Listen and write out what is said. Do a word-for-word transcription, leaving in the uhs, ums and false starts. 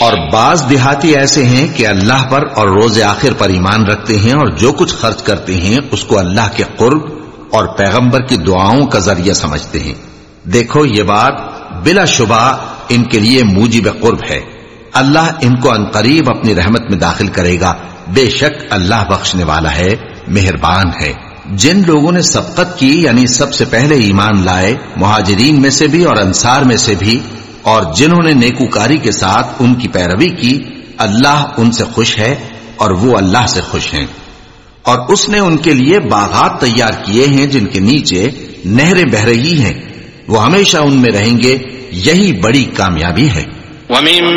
और बाज देहाती ऐसे हैं कि अल्लाह पर और रोज़े आखिर पर ईमान रखते हैं और जो कुछ खर्च करते हैं उसको अल्लाह के कुर्ब और पैगंबर की दुआओं का जरिया समझते हैं। देखो ये बात बिलाशुबा इनके लिए मूजिब कुर्ब है। अल्लाह इनको अनकरीब अपनी रहमत में दाखिल करेगा। बेशक अल्लाह बख्शने वाला है, मेहरबान है। जिन लोगों ने सबकत की यानी सबसे पहले ईमान लाए, मुहाजिरीन में से भी और अंसार में से भी, और जिन्होंने नेकूकारी के साथ उनकी पैरवी की, अल्लाह उनसे खुश है और वो अल्लाह से खुश हैं। और उसने उनके लिए बागात तैयार किए हैं जिनके नीचे नहरें बह रही हैं, वो हमेशा उनमें रहेंगे। यही बड़ी कामयाबी है। वमिन